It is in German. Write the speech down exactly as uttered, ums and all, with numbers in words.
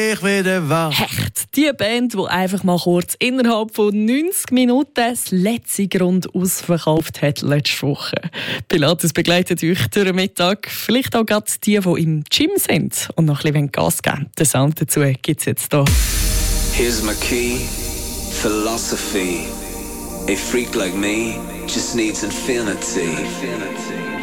Ich wieder wach. Hecht, die Band, die einfach mal kurz innerhalb von neunzig Minuten das letzte Grund ausverkauft hat letzte Woche. Pilatus begleitet euch durch den Mittag. Vielleicht auch gerade die, die im Gym sind und noch ein bisschen Gas geben. Den Sound dazu gibt es jetzt hier. Here's my key, philosophy. A freak like me just needs infinity.